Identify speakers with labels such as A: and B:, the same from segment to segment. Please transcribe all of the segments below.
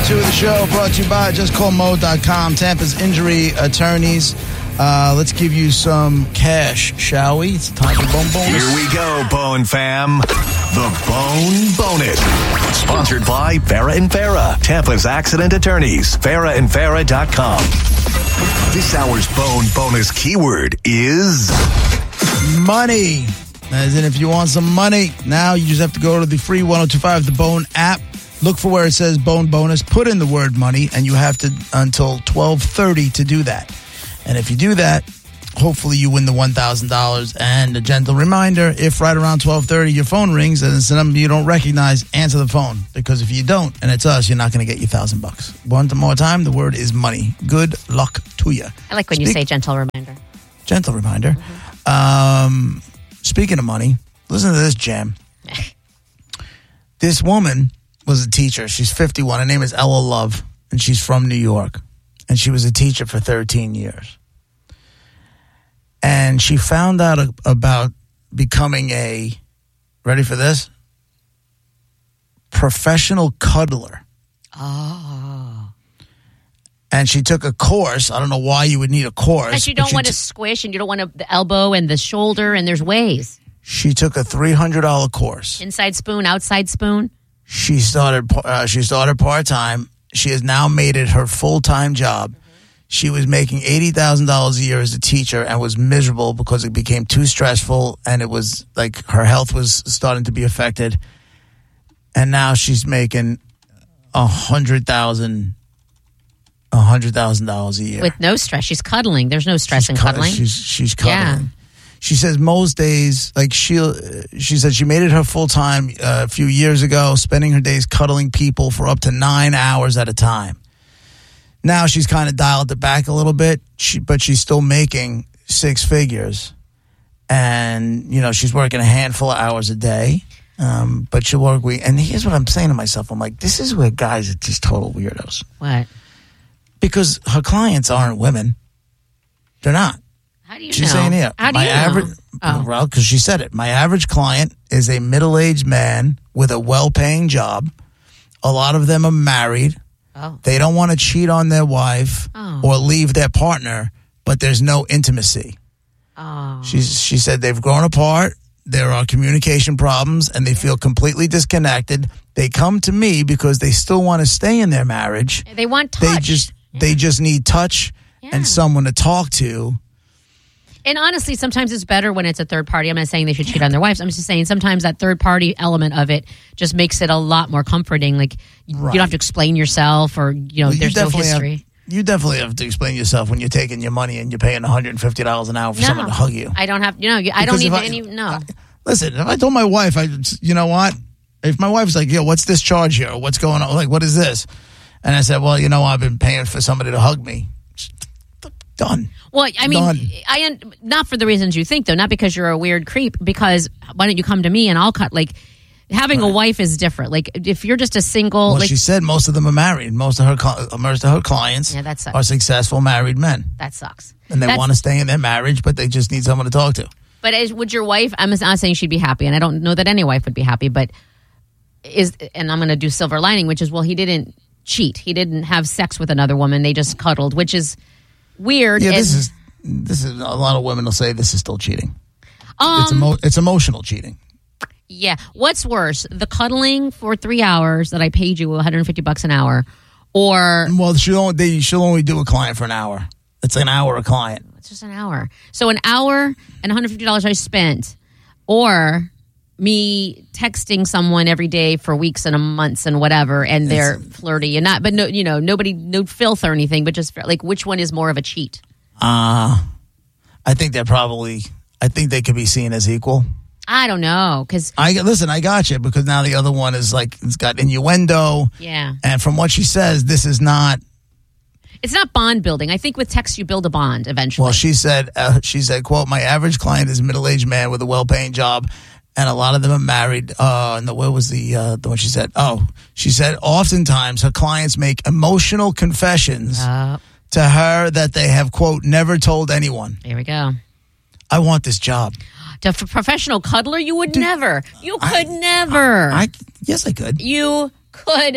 A: 2 of the show brought to you by JustCallMo.com, Tampa's injury attorneys. Let's give you some cash, shall we? It's time for Bone Bonus.
B: Here we go, Bone Fam. The Bone Bonus. Sponsored by Farah and Farah, Tampa's accident attorneys. FarahandFarah.com. This hour's Bone Bonus keyword is
A: money. As in, if you want some money, now you just have to go to the free 1025 The Bone app. Look for where it says Bone Bonus. Put in the word money, and you have to until 12:30 to do that. And if you do that, hopefully you win the $1,000. And a gentle reminder, if right around 12:30 your phone rings and it's a number you don't recognize, answer the phone. Because if you don't, and it's us, you're not going to get your $1,000. One more time, the word is money. Good luck to you.
C: I like when you say gentle reminder.
A: Gentle reminder.
C: Mm-hmm.
A: Speaking of money, listen to this jam. This woman was a teacher. She's 51. Her name is Ella Love, and she's from New York. And she was a teacher for 13 years. And she found out about becoming a, ready for this? Professional cuddler.
C: Oh.
A: And she took a course. I don't know why you would need a course.
C: Because you don't want to squish and you don't want the elbow and the shoulder, and there's ways.
A: She took a $300 course.
C: Inside spoon, outside spoon.
A: She started part-time. She has now made it her full-time job. Mm-hmm. She was making $80,000 a year as a teacher and was miserable because it became too stressful, and it was like her health was starting to be affected. And now she's making $100,000 a year.
C: With no stress. She's cuddling. There's no stress in cuddling.
A: She's cuddling.
C: Yeah.
A: She says most days, like she said she made it her full time a few years ago, spending her days cuddling people for up to 9 hours at a time. Now she's kind of dialed it back a little bit, but she's still making 6 figures. And, you know, she's working a handful of hours a day, but she'll work week. And here's what I'm saying to myself. I'm like, this is where guys are just total weirdos.
C: What?
A: Because her clients aren't women. They're not.
C: How do you
A: She's
C: know?
A: saying here.
C: How do you know?
A: Well, because she said it. My average client is a middle-aged man with a well-paying job. A lot of them are married.
C: Oh.
A: They don't want to cheat on their wife or leave their partner, but there's no intimacy.
C: Oh.
A: She said they've grown apart. There are communication problems, and they feel completely disconnected. They come to me because they still want to stay in their marriage.
C: They want touch.
A: They just need touch and someone to talk to.
C: And honestly, sometimes it's better when it's a third party. I'm not saying they should cheat on their wives. I'm just saying sometimes that third party element of it just makes it a lot more comforting. Like you don't have to explain yourself or, there's no history.
A: You definitely have to explain yourself when you're taking your money and you're paying $150 an hour for someone to hug you.
C: I don't have, I don't need any,
A: Listen, if I told my wife, you know what? If my wife's like, yo, what's this charge here? What's going on? Like, what is this? And I said, well, I've been paying for somebody to hug me. Done.
C: Well, I mean, not for the reasons you think, though. Not because you're a weird creep. Because why don't you come to me and I'll cut? Like, having a wife is different. Like, if you're just a single.
A: Well, she said most of them are married. Most of her clients are successful married men.
C: That sucks.
A: And they want to stay in their marriage, but they just need someone to talk to.
C: But would your wife? I'm not saying she'd be happy, and I don't know that any wife would be happy. But and I'm going to do silver lining, which is, he didn't cheat. He didn't have sex with another woman. They just cuddled, which is weird.
A: Yeah, this is a lot of women will say this is still cheating. It's emotional cheating.
C: Yeah. What's worse, the cuddling for 3 hours that I paid you $150 an hour, or
A: she'll only do a client for an hour. It's an hour a client.
C: It's just an hour. So an hour and $150 I spent, or me texting someone every day for weeks and months and whatever, and they're flirty and not, but nobody, no filth or anything, but just like, which one is more of a cheat?
A: I think they could be seen as equal.
C: I don't know, because
A: I got you, because now the other one is like, it's got innuendo.
C: Yeah.
A: And from what she says, this is not.
C: It's not bond building. I think with text you build a bond eventually.
A: Well, she said, quote, my average client is a middle-aged man with a well-paying job, and a lot of them are married. Where was the one she said? Oh, she said oftentimes her clients make emotional confessions to her that they have, quote, never told anyone.
C: There we go.
A: I want this job.
C: To professional cuddler, you would never. You could never.
A: Yes, I could.
C: You could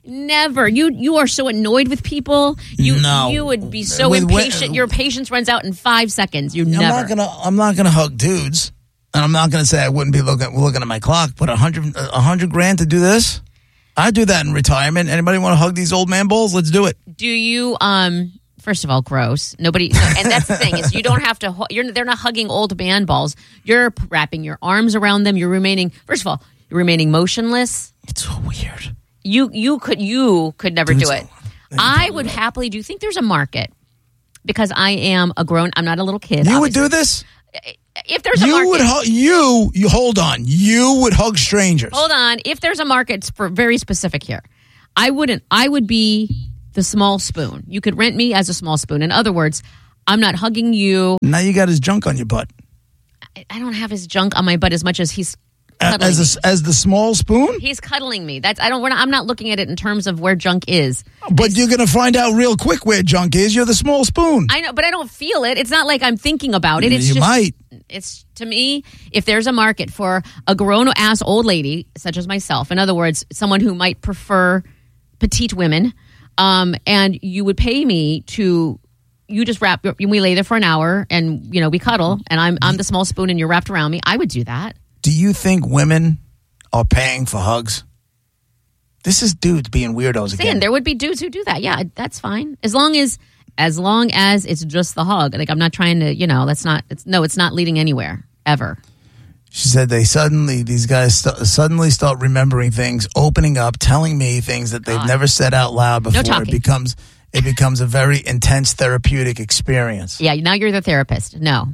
C: Never. You are so annoyed with people. You would be so impatient. Your patience runs out in 5 seconds. I'm
A: not gonna hug dudes, and I'm not gonna say I wouldn't be looking at my clock. But $100,000 to do this, I do that in retirement. Anybody want to hug these old man balls? Let's do it.
C: Do you? First of all, gross. Nobody. No, and that's the thing is you don't have to. They're not hugging old man balls. You're wrapping your arms around them. You're remaining. First of all, you're remaining motionless.
A: It's so weird.
C: You could never do it. I would happily. Do you think there's a market? Because I am I'm not a little kid.
A: You would do this?
C: If there's a market.
A: You hold on. You would hug strangers.
C: Hold on. If there's a market for very specific here, I wouldn't. I would be the small spoon. You could rent me as a small spoon. In other words, I'm not hugging you.
A: Now you got his junk on your butt.
C: I don't have his junk on my butt as much as he's
A: as the small spoon?
C: He's cuddling me. I'm not looking at it in terms of where junk is.
A: But you're going to find out real quick where junk is. You're the small spoon.
C: I know, but I don't feel it. It's not like I'm thinking about it.
A: You might.
C: It's, to me, if there's a market for a grown-ass old lady, such as myself, in other words, someone who might prefer petite women, and you would pay me to... You just we lay there for an hour and, we cuddle and I'm the small spoon and you're wrapped around me. I would do that.
A: Do you think women are paying for hugs? This is dudes being weirdos again.
C: There would be dudes who do that. Yeah, that's fine. As long as it's just the hug. Like, I'm not trying to, it's not leading anywhere ever.
A: She said these guys suddenly start remembering things, opening up, telling me things that they've never said out loud before.
C: No talking.
A: It becomes a very intense therapeutic experience.
C: Yeah, now you're the therapist. No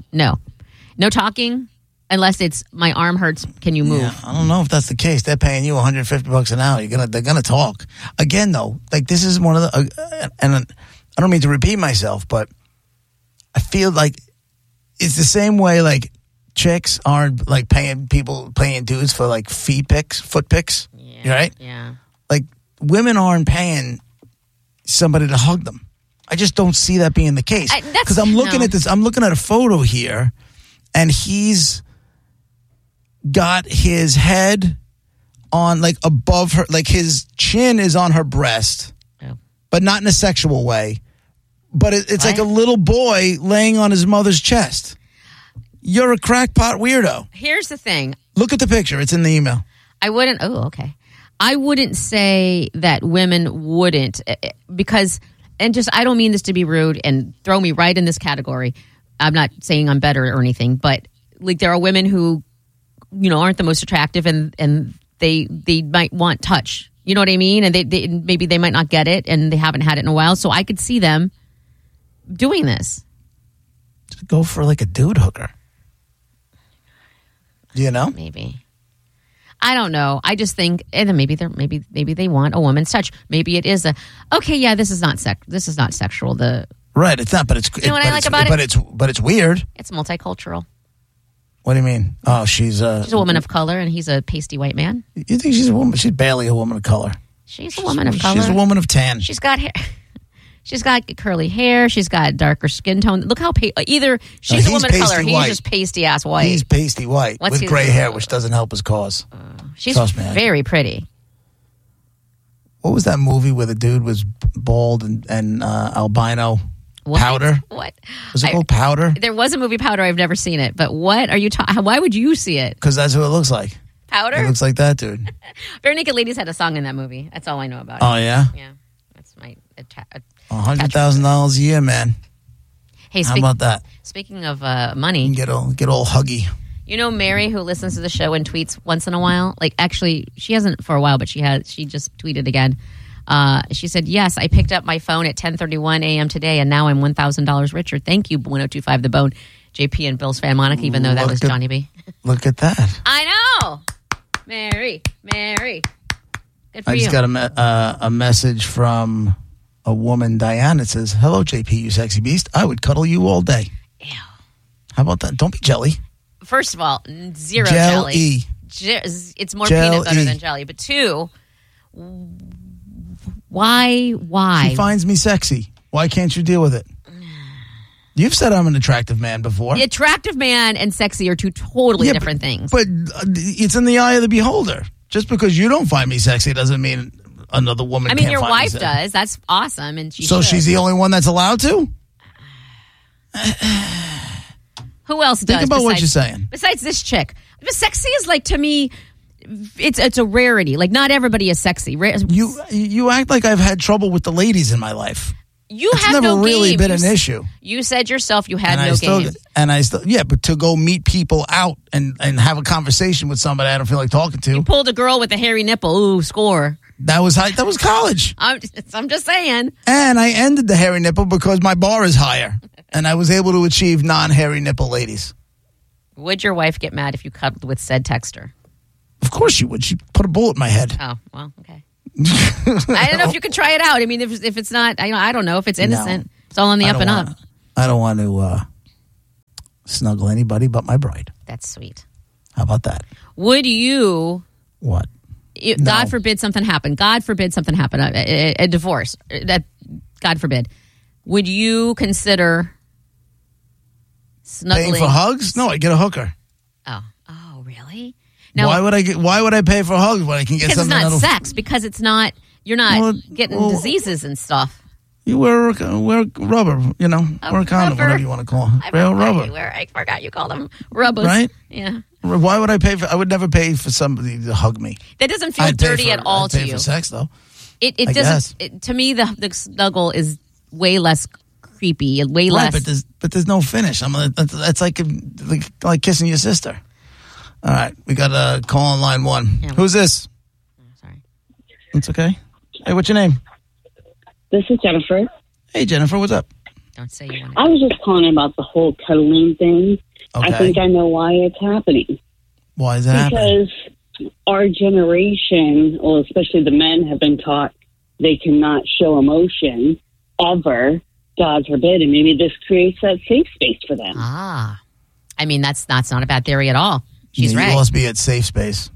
C: talking unless it's my arm hurts. Can you move?
A: Yeah, I don't know if that's the case. They're paying you $150 an hour. They're gonna talk again though. Like, this is one of the and I don't mean to repeat myself, but I feel like it's the same way like chicks aren't like paying dudes for like foot pics.
C: Yeah,
A: right?
C: Yeah.
A: Like, women aren't paying somebody to hug them. I just don't see that being the case. Because I'm looking at this. I'm looking at a photo here, and he's got his head on like above her, like his chin is on her breast, but not in a sexual way. But it's like a little boy laying on his mother's chest. You're a crackpot weirdo.
C: Here's the thing.
A: Look at the picture. It's in the email.
C: I wouldn't say that women wouldn't, because, I don't mean this to be rude and throw me right in this category. I'm not saying I'm better or anything, but like, there are women who, aren't the most attractive and they might want touch. You know what I mean? And they maybe they might not get it and they haven't had it in a while. So I could see them doing this.
A: Just go for like a dude hooker.
C: Maybe. I don't know. I just think, and then maybe they want a woman's touch. Maybe it is this is not sexual.
A: Right, it's not, but it's
C: what I like about it.
A: But it's weird.
C: It's multicultural.
A: What do you mean? Oh, she's a
C: woman of color, and he's a pasty white man.
A: You think she's a woman? She's barely a woman of color.
C: She's a woman of color.
A: She's a woman of tan.
C: She's got hair. She's got curly hair. She's got darker skin tone. Look how either she's a woman of color. He's just pasty ass white.
A: He's pasty white with gray hair, which doesn't help his cause.
C: She's very pretty.
A: What was that movie where the dude was bald and albino?
C: What?
A: Powder?
C: What?
A: Was it called Powder?
C: There was a movie Powder. I've never seen it. But what are you talking? Why would you see it?
A: Because that's who it looks like.
C: Powder?
A: It looks like that dude.
C: Bare Naked Ladies had a song in that movie. That's all I know about it.
A: Oh, yeah?
C: Yeah. That's my...
A: $100,000 a year, man.
C: Hey,
A: how about that?
C: Speaking of money,
A: get all huggy.
C: Mary, who listens to the show and tweets once in a while. Like, actually, she hasn't for a while, but she just tweeted again. She said, "Yes, I picked up my phone at 10:31 a.m. today, and now I'm $1,000 richer. Thank you, 1025 The Bone, JP and Bill's fan Monica. Even though that was Johnny B.
A: Look at that.
C: I know, Mary. Good for you.
A: I just got a message from a woman, Diane. It says, "Hello, JP, you sexy beast. I would cuddle you all day."
C: Ew.
A: How about that? Don't be jelly.
C: First of all, zero jelly. It's more peanut butter than jelly. But two, why?
A: She finds me sexy. Why can't you deal with it? You've said I'm an attractive man before.
C: Attractive man and sexy are two totally different things.
A: But it's in the eye of the beholder. Just because you don't find me sexy doesn't mean another woman.
C: I mean,
A: can't
C: your
A: find
C: wife
A: me.
C: does. That's awesome, and
A: So she's the only one that's allowed to?
C: Who else does?
A: Think about what you're saying.
C: Besides this chick, but sexy is like, to me, it's a rarity. Like, not everybody is sexy.
A: You act like I've had trouble with the ladies in my life.
C: It's
A: never
C: no
A: really
C: game.
A: been an issue.
C: You said yourself you had
A: And
C: no game.
A: But to go meet people out and have a conversation with somebody I don't feel like talking to.
C: Pulled a girl with a hairy nipple. Ooh, score.
A: That was college.
C: I'm just saying.
A: And I ended the hairy nipple because my bar is higher. And I was able to achieve non-hairy nipple ladies.
C: Would your wife get mad if you cuddled with said texter?
A: Of course she would. She put a bullet in my head.
C: Oh, well, okay. I don't know if you can try it out. I mean, if it's not, I don't know if it's innocent. No, it's all on the up and up.
A: I don't want to snuggle anybody but my bride.
C: That's sweet.
A: How about that?
C: Would you?
A: What?
C: God forbid something happened. God forbid something happened. A divorce. God forbid. Would you consider snuggling?
A: Paying for hugs? No, I get a hooker.
C: Oh, really? Now,
A: why would I pay for hugs when I can get something?
C: Because it's not sex. Because it's not. You're not getting diseases and stuff.
A: You wear rubber. You know, wear a condom, whatever you want to call it. Rubber.
C: I forgot you call them rubbers.
A: Right?
C: Yeah.
A: Why would I pay for? I would never pay for somebody to hug me.
C: That doesn't feel dirty at all to you.
A: I'd pay for sex though.
C: It doesn't. To me, the snuggle is way less creepy. Way less.
A: But there's no finish. That's like kissing your sister. All right, we got a call on line one. Yeah, who's this?
C: Sorry.
A: It's okay. Hey, what's your name?
D: This is Jennifer.
A: Hey, Jennifer, what's up?
C: Don't say you want to.
D: I was just calling about the whole cuddling thing.
A: Okay.
D: I think I know why it's happening.
A: Why is that happening?
D: Because our generation, well, especially the men, have been taught they cannot show emotion ever, God forbid, and maybe this creates that safe space for them.
C: I mean, that's not a bad theory at all. She's right.
A: You lost me at safe space.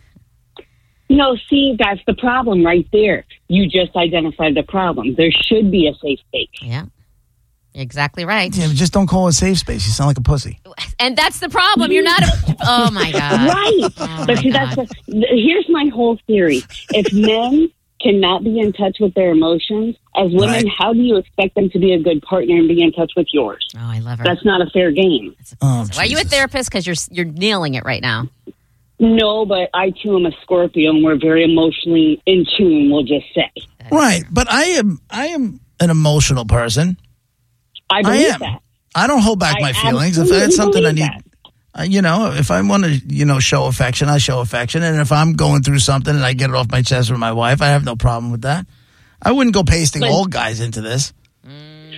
D: No, see, that's the problem right there. You just identified the problem. There should be a safe space.
C: Yeah, exactly right.
A: Yeah, but just don't call it safe space. You sound like a pussy.
C: And that's the problem. You're not a... Oh, my God.
D: Right. But see, here's my whole theory. If men cannot be in touch with their emotions, as women, right, how do you expect them to be a good partner and be in touch with yours?
C: Oh, I love her.
D: That's not a fair game.
C: Why are you a therapist? Because you're nailing it right now.
D: No, but I too am a Scorpio, and we're very emotionally in tune, we'll just say.
A: Right, but I am an emotional person.
D: I believe that.
A: I don't hold back my feelings. If that's something I need, if I want to, show affection, I show affection. And if I'm going through something and I get it off my chest with my wife, I have no problem with that. I wouldn't go pasting old guys into this.